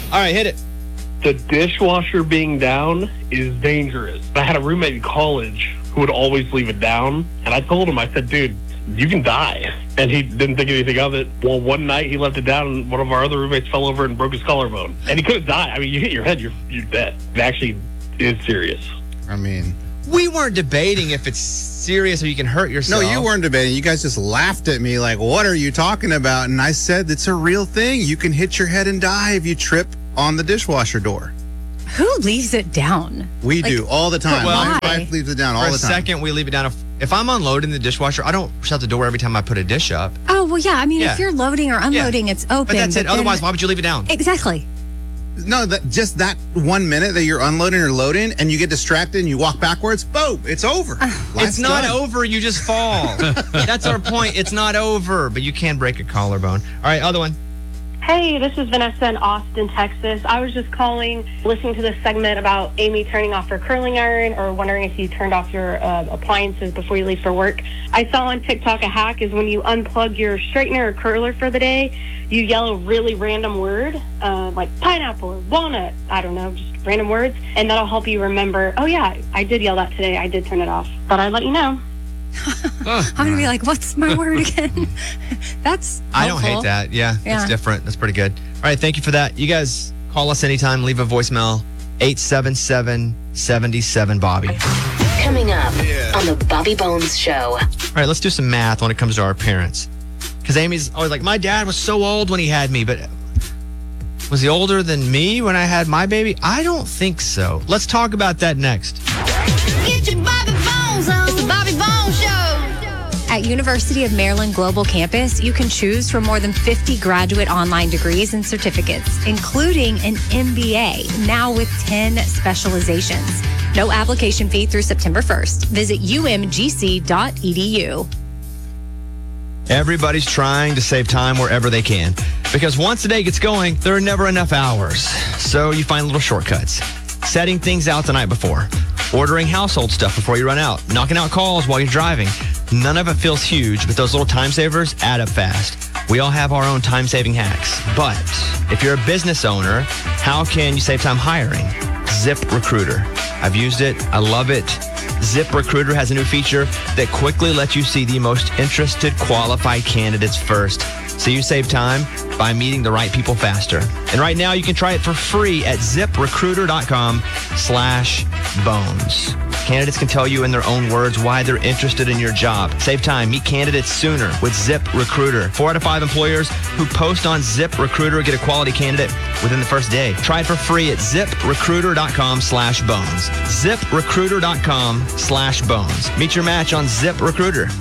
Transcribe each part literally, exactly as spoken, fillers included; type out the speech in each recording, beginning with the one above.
All right, hit it. The dishwasher being down is dangerous. I had a roommate in college who would always leave it down. And I told him, I said, dude, you can die. And he didn't think anything of it. Well, one night he left it down and one of our other roommates fell over and broke his collarbone. And he couldn't die. I mean, you hit your head, you're, you're dead. It actually is serious. I mean... We weren't debating if it's serious or you can hurt yourself. No, you weren't debating. You guys just laughed at me like, what are you talking about? And I said, it's a real thing. You can hit your head and die if you trip on the dishwasher door. Who leaves it down? We like, do all the time. Why? My wife leaves it down all For the time. For a second, we leave it down. If, if I'm unloading the dishwasher, I don't shut the door every time I put a dish up. Oh, well, yeah. I mean, yeah. if you're loading or unloading, yeah. it's open. But that's but it. then... Otherwise, why would you leave it down? Exactly. No, that just that one minute that you're unloading or loading and you get distracted and you walk backwards, boom, it's over. Uh, it's not done. over. You just fall. That's our point. It's not over, but you can break a collarbone. All right, other one. Hey, this is Vanessa in Austin, Texas. I was just calling, listening to this segment about Amy turning off her curling iron or wondering if you turned off your uh, appliances before you leave for work. I saw on TikTok a hack is when you unplug your straightener or curler for the day, you yell a really random word, uh, like pineapple or walnut, I don't know, just random words, and that'll help you remember, oh yeah, I did yell that today, I did turn it off. But I'd let you know. I'm going to be like, what's my word again? That's helpful. I don't hate that. Yeah, yeah, it's different. That's pretty good. All right, thank you for that. You guys call us anytime. Leave a voicemail, eight seven seven, seven seven, Bobby. Coming up yeah. on the Bobby Bones Show. All right, let's do some math when it comes to our parents. Because Amy's always like, my dad was so old when he had me, but was he older than me when I had my baby? I don't think so. Let's talk about that next. Get your Bobby Bones on. It's the Bobby Bones Show. At University of Maryland Global Campus, you can choose from more than fifty graduate online degrees and certificates, including an M B A, now with ten specializations. No application fee through September first. Visit u m g c dot e d u. Everybody's trying to save time wherever they can, because once the day gets going, there are never enough hours. So you find little shortcuts. Setting things out the night before, ordering household stuff before you run out, knocking out calls while you're driving. None of it feels huge, but those little time savers add up fast. We all have our own time-saving hacks. But if you're a business owner, how can you save time hiring? ZipRecruiter. I've used it. I love it. ZipRecruiter has a new feature that quickly lets you see the most interested qualified candidates first, so you save time by meeting the right people faster. And right now you can try it for free at ZipRecruiter.com slash bones. Candidates can tell you in their own words why they're interested in your job. Save time. Meet candidates sooner with ZipRecruiter. Four out of five employers who post on ZipRecruiter get a quality candidate within the first day. Try it for free at ZipRecruiter.com slash bones. ZipRecruiter.com slash bones. Meet your match on ZipRecruiter.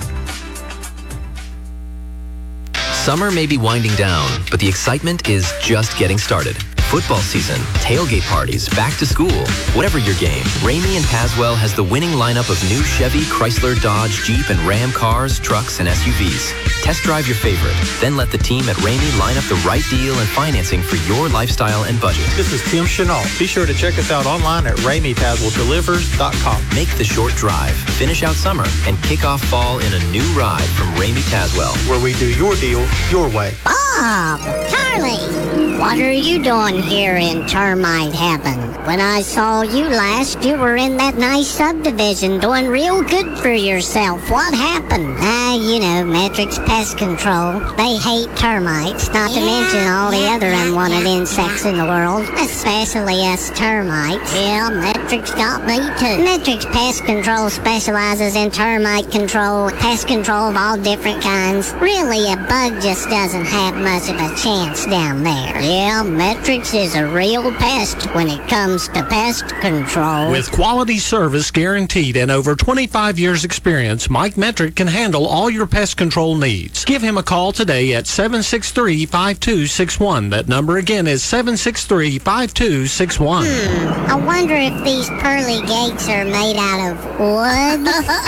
Summer may be winding down, but the excitement is just getting started. Football season, tailgate parties, back to school, whatever your game, Ramey and Tazwell has the winning lineup of new Chevy, Chrysler, Dodge, Jeep, and Ram cars, trucks, and S U Vs. Test drive your favorite, then let the team at Ramey line up the right deal and financing for your lifestyle and budget. This is Tim Chenault. Be sure to check us out online at Ramey Tazwell Delivers dot com. Make the short drive, finish out summer, and kick off fall in a new ride from Ramey Tazwell, where we do your deal your way. Bob, Charlie, what are you doing here in termite heaven? When I saw you last, you were in that nice subdivision doing real good for yourself. What happened? Ah, uh, you know, Metrix Pest Control. They hate termites, not to yeah, mention all the yeah, other yeah, unwanted yeah, insects yeah. in the world, especially us termites. Yeah, Metrix got me too. Metrix Pest Control specializes in termite control, pest control of all different kinds. Really, a bug just doesn't have much of a chance down there. Yeah, Metrix is a real pest when it comes to pest control. With quality service guaranteed and over twenty-five years experience, Mike Metric can handle all your pest control needs. Give him a call today at seven six three, five two six one. That number again is seven six three, five two six one. Hmm, I wonder if these pearly gates are made out of wood.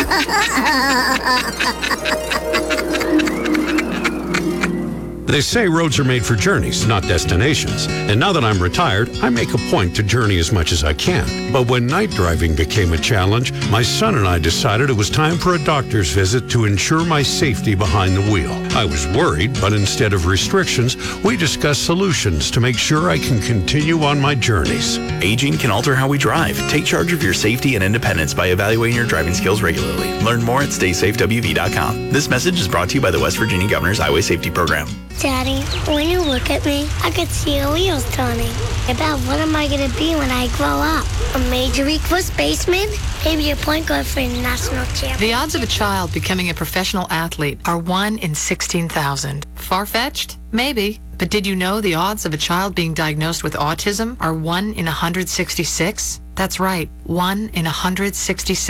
They say roads are made for journeys, not destinations. And now that I'm retired, I make a point to journey as much as I can. But when night driving became a challenge, my son and I decided it was time for a doctor's visit to ensure my safety behind the wheel. I was worried, but instead of restrictions, we discussed solutions to make sure I can continue on my journeys. Aging can alter how we drive. Take charge of your safety and independence by evaluating your driving skills regularly. Learn more at stay safe w v dot com. This message is brought to you by the West Virginia Governor's Highway Safety Program. Daddy, when you look at me, I could see your wheels turning. About what am I going to be when I grow up? A major league first baseman? Maybe a point guard for a national champion. The odds of a child becoming a professional athlete are one in sixteen thousand. Far-fetched? Maybe. But did you know the odds of a child being diagnosed with autism are one in one hundred sixty-six? That's right, one in one hundred sixty-six.